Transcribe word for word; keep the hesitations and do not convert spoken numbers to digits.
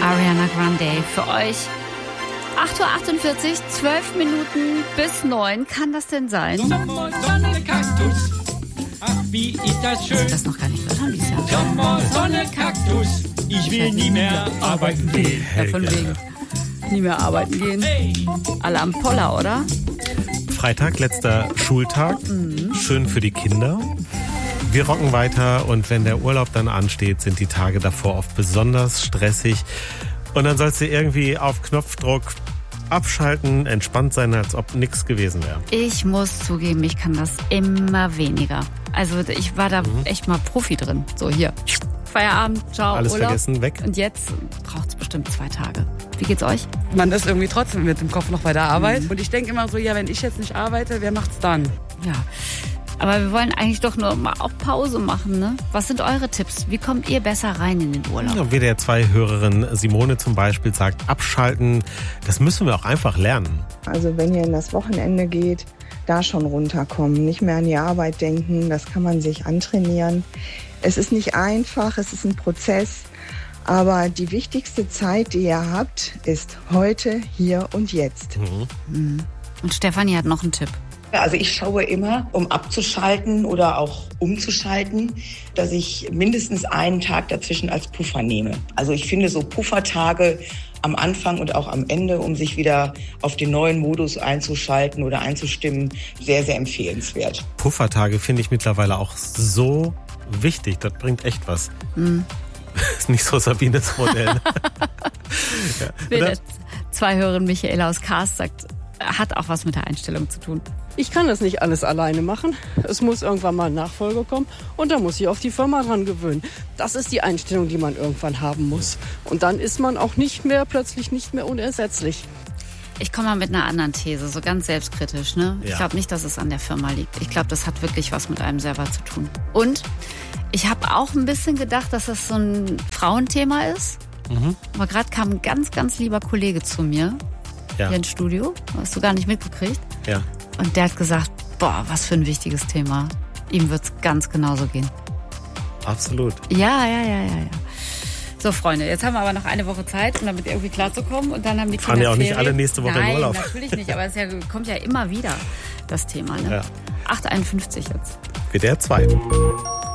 Ariana Grande für euch. acht Uhr achtundvierzig, zwölf Minuten bis neun. Kann das denn sein? Sommer, Sonne, Kaktus. Ach, wie ist das schön. Ich das noch gar nicht gehört haben dieses Jahr. Sommer, Sonne, Kaktus. Ich will nie mehr arbeiten gehen. Ja, von wegen. Nie mehr arbeiten gehen. Hey. Alle am Poller, oder? Freitag, letzter Schultag. Mhm. Schön für die Kinder. Wir rocken weiter und wenn der Urlaub dann ansteht, sind die Tage davor oft besonders stressig. Und dann sollst du irgendwie auf Knopfdruck abschalten, entspannt sein, als ob nichts gewesen wäre. Ich muss zugeben, ich kann das immer weniger. Also ich war da Mhm. echt mal Profi drin. So hier, Feierabend, ciao, Alles Urlaub. vergessen, weg. Und jetzt braucht es bestimmt zwei Tage. Wie geht's euch? Man ist irgendwie trotzdem mit dem Kopf noch bei der Arbeit. Mhm. Und ich denke immer so, ja, wenn ich jetzt nicht arbeite, wer macht's dann? Ja, aber wir wollen eigentlich doch nur mal auch Pause machen, ne? Was sind eure Tipps? Wie kommt ihr besser rein in den Urlaub? Ja, wie der zwei Hörerin Simone zum Beispiel sagt, abschalten, das müssen wir auch einfach lernen. Also wenn ihr in das Wochenende geht, da schon runterkommen, nicht mehr an die Arbeit denken, das kann man sich antrainieren. Es ist nicht einfach, es ist ein Prozess, aber die wichtigste Zeit, die ihr habt, ist heute, hier und jetzt. Mhm. Und Stefanie hat noch einen Tipp. Also ich schaue immer, um abzuschalten oder auch umzuschalten, dass ich mindestens einen Tag dazwischen als Puffer nehme. Also ich finde so Puffertage am Anfang und auch am Ende, um sich wieder auf den neuen Modus einzuschalten oder einzustimmen, sehr, sehr empfehlenswert. Puffertage finde ich mittlerweile auch so wichtig, das bringt echt was. Mhm. Ist nicht so Sabines Modell. Ja. Oder? Zwei Hörerin Michaela aus Kars sagt, hat auch was mit der Einstellung zu tun. Ich kann das nicht alles alleine machen. Es muss irgendwann mal ein Nachfolger kommen und da muss ich auf die Firma dran gewöhnen. Das ist die Einstellung, die man irgendwann haben muss. Und dann ist man auch nicht mehr, plötzlich nicht mehr unersetzlich. Ich komme mal mit einer anderen These, so ganz selbstkritisch. Ne? Ja. Ich glaube nicht, dass es an der Firma liegt. Ich glaube, das hat wirklich was mit einem selber zu tun. Und ich habe auch ein bisschen gedacht, dass das so ein Frauenthema ist. Mhm. Aber gerade kam ein ganz, ganz lieber Kollege zu mir Ja. hier ins Studio. Hast du gar nicht mitgekriegt. Ja. Und der hat gesagt, boah, was für ein wichtiges Thema. Ihm wird's ganz genauso gehen. Absolut. Ja, ja, ja, ja, ja. So, Freunde, jetzt haben wir aber noch eine Woche Zeit, um damit irgendwie klarzukommen. Und dann haben die Fahren Kinder ja auch nicht Ferien. alle nächste Woche Nein, in Urlaub. natürlich nicht, aber es ja, kommt ja immer wieder, das Thema. Ne? Ja. acht Uhr einundfünfzig jetzt. W D R zwei.